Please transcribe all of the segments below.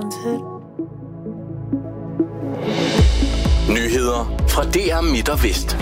wanted. Nyheder fra DR Midt og Vest.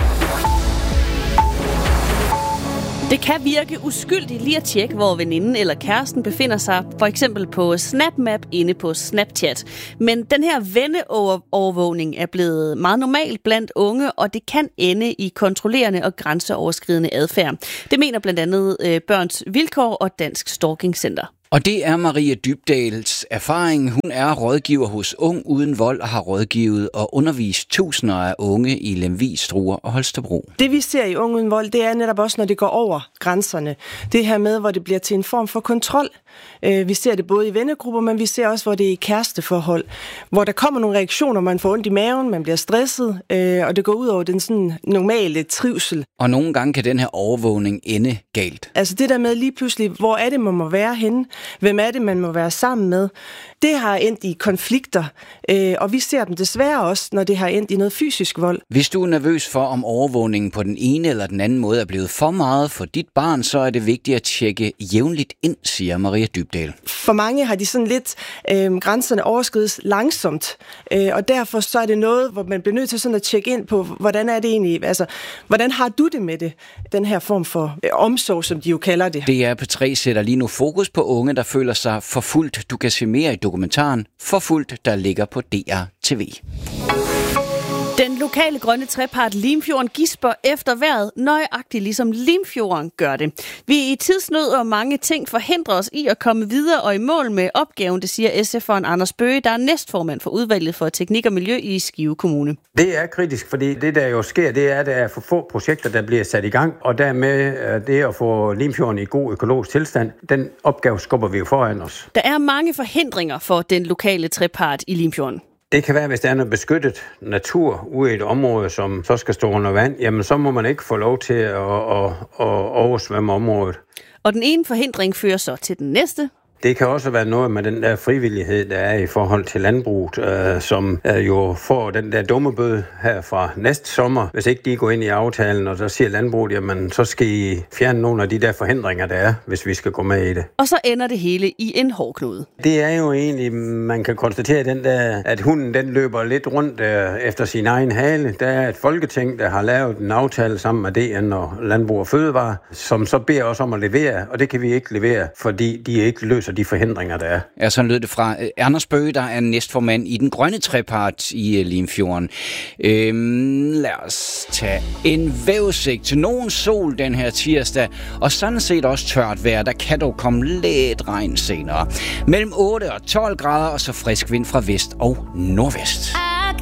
Det kan virke uskyldigt lige at tjekke, hvor veninden eller kæresten befinder sig, for eksempel på SnapMap inde på Snapchat. Men den her venneovervågning er blevet meget normal blandt unge, og det kan ende i kontrollerende og grænseoverskridende adfærd. Det mener blandt andet Børns Vilkår og Dansk Stalking Center. Og det er Maria Dybdahls erfaring. Hun er rådgiver hos Ung Uden Vold og har rådgivet og undervist tusinder af unge i Lemvig, Struer og Holstebro. Det vi ser i Ung Uden Vold, det er netop også, når det går over grænserne. Det her med, hvor det bliver til en form for kontrol. Vi ser det både i vennegrupper, men vi ser også, hvor det er i kæresteforhold. Hvor der kommer nogle reaktioner, man får ondt i maven, man bliver stresset, og det går ud over den sådan normale trivsel. Og nogle gange kan den her overvågning ende galt. Altså det der med lige pludselig, hvor er det, man må være henne? Hvem er det, man må være sammen med? Det har endt i konflikter, og vi ser dem desværre også, når det har endt i noget fysisk vold. Hvis du er nervøs for, om overvågningen på den ene eller den anden måde er blevet for meget for dit barn, så er det vigtigt at tjekke jævnligt ind, siger Maria Dybdahl. For mange har de sådan lidt grænserne overskrides langsomt, og derfor så er det noget, hvor man bliver nødt til sådan at tjekke ind på, hvordan er det egentlig, altså, hvordan har du det med det? Den her form for omsorg, som de jo kalder det. DR P3 sætter lige nu fokus på unge, der føler sig forfulgt. Du kan se mere i dokumentaren Forfulgt, der ligger på DR TV. Den lokale grønne trepart Limfjorden gisper efter vejret, nøjagtigt ligesom Limfjorden gør det. Vi er i tidsnød, og mange ting forhindrer os i at komme videre og i mål med opgaven, det siger SF'eren Anders Bøge, der er næstformand for udvalget for teknik og miljø i Skive Kommune. Det er kritisk, fordi det der jo sker, det er, at der er for få projekter, der bliver sat i gang, og dermed det at få Limfjorden i god økologisk tilstand, den opgave skubber vi jo foran os. Der er mange forhindringer for den lokale trepart i Limfjorden. Det kan være, hvis der er noget beskyttet natur ude i et område, som så skal stå under vand, jamen så må man ikke få lov til at oversvømme området. Og den ene forhindring fører så til den næste. Det kan også være noget med den der frivillighed, der er i forhold til landbruget, som jo får den der dumme bøde her fra næste sommer. Hvis ikke de går ind i aftalen, og så siger landbruget, jamen så skal I fjerne nogle af de der forhindringer, der er, hvis vi skal gå med i det. Og så ender det hele i en hårdknude. Det er jo egentlig, man kan konstatere, den der, at hunden den løber lidt rundt efter sin egen hale. Der er et folketing, der har lavet en aftale sammen med DN og Landbrug og Fødevare, som så beder os om at levere, og det kan vi ikke levere, fordi de ikke løser de forhindringer, der er. Ja, sådan lød det fra Anders Bøge, der er næstformand i den grønne trepart i Limfjorden. Lad os tage en vejrudsigt. Nogen sol den her tirsdag, og sådan set også tørt vejr. Der kan dog komme lidt regn senere. Mellem 8 og 12 grader, og så frisk vind fra vest og nordvest.